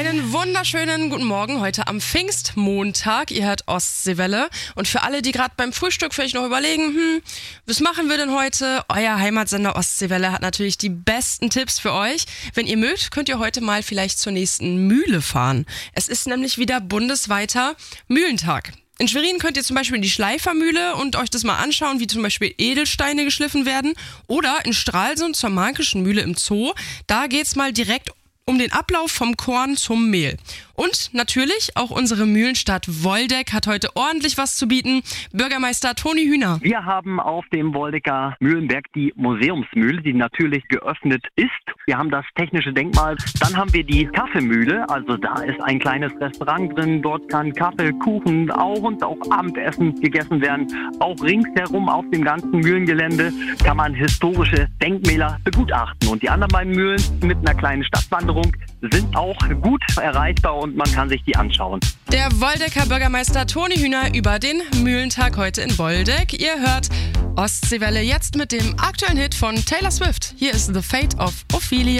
Einen wunderschönen guten Morgen heute am Pfingstmontag. Ihr hört Ostseewelle. Und für alle, die gerade beim Frühstück vielleicht noch überlegen, was machen wir denn heute? Euer Heimatsender Ostseewelle hat natürlich die besten Tipps für euch. Wenn ihr mögt, könnt ihr heute mal vielleicht zur nächsten Mühle fahren. Es ist nämlich wieder bundesweiter Mühlentag. In Schwerin könnt ihr zum Beispiel in die Schleifermühle und euch das mal anschauen, wie zum Beispiel Edelsteine geschliffen werden. Oder in Stralsund zur Märkischen Mühle im Zoo. Da geht's mal direkt um den Ablauf vom Korn zum Mehl. Und natürlich auch unsere Mühlenstadt Woldeck hat heute ordentlich was zu bieten. Bürgermeister Toni Hühner. Wir haben auf dem Woldecker Mühlenberg die Museumsmühle, die natürlich geöffnet ist. Wir haben das technische Denkmal. Dann haben wir die Kaffeemühle. Also da ist ein kleines Restaurant drin. Dort kann Kaffee, Kuchen und auch Abendessen gegessen werden. Auch ringsherum auf dem ganzen Mühlengelände kann man historische Denkmäler begutachten. Und die anderen beiden Mühlen mit einer kleinen Stadtwanderung sind auch gut erreichbar und man kann sich die anschauen. Der Woldecker Bürgermeister Toni Hühner über den Mühlentag heute in Woldeck. Ihr hört Ostseewelle jetzt mit dem aktuellen Hit von Taylor Swift. Hier ist The Fate of Ophelia.